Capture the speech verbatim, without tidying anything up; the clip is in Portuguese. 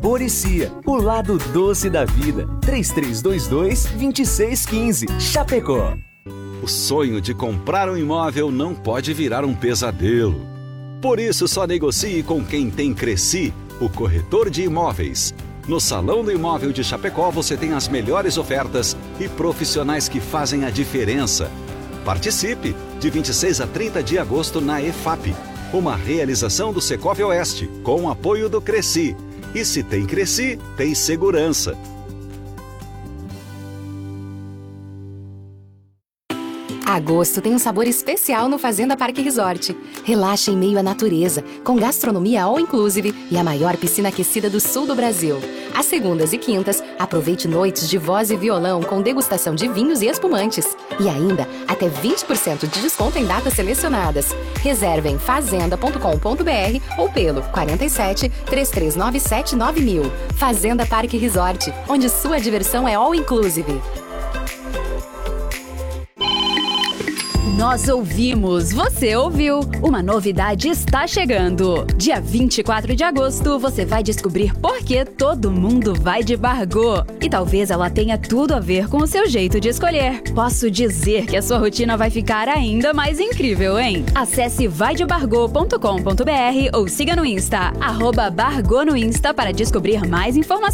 Borecia, o lado doce da vida. três três dois dois, dois seis um cinco, Chapecó. O sonho de comprar um imóvel não pode virar um pesadelo. Por isso, só negocie com quem tem Cresci, o corretor de imóveis. No Salão do Imóvel de Chapecó você tem as melhores ofertas e profissionais que fazem a diferença. Participe de vinte e seis a trinta de agosto na E F A P, uma realização do Secovi Oeste, com o apoio do Cresci. E se tem Cresci, tem segurança. Agosto tem um sabor especial no Fazenda Parque Resort. Relaxe em meio à natureza, com gastronomia all inclusive e a maior piscina aquecida do sul do Brasil. Às segundas e quintas, aproveite noites de voz e violão com degustação de vinhos e espumantes. E ainda, até vinte por cento de desconto em datas selecionadas. Reserve em fazenda ponto com ponto br ou pelo quarenta e sete, três três nove sete, nove mil. Fazenda Parque Resort, onde sua diversão é all inclusive. Nós ouvimos, você ouviu. Uma novidade está chegando. Dia vinte e quatro de agosto, você vai descobrir por que todo mundo vai de Bargô. E talvez ela tenha tudo a ver com o seu jeito de escolher. Posso dizer que a sua rotina vai ficar ainda mais incrível, hein? Acesse vai de bargô ponto com ponto br ou siga no Insta, arroba Bargô no Insta para descobrir mais informações.